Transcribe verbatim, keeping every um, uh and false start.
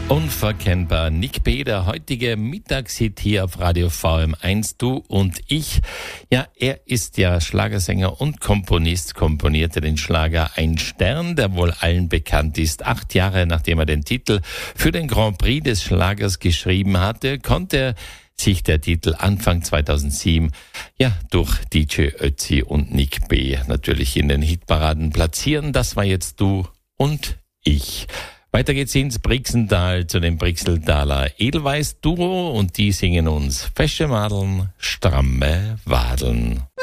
Unverkennbar. Nick B., der heutige Mittagshit hier auf Radio V M eins, du und ich. Ja, er ist ja Schlagersänger und Komponist, komponierte den Schlager Ein Stern, der wohl allen bekannt ist. Acht Jahre nachdem er den Titel für den Grand Prix des Schlagers geschrieben hatte, konnte sich der Titel Anfang zweitausendsieben ja durch D J Ötzi und Nick B. natürlich in den Hitparaden platzieren. Das war jetzt Du und ich. Weiter geht's ins Brixental zu dem Brixeltaler Edelweiß-Duo und die singen uns Fesche Madeln, stramme Wadeln.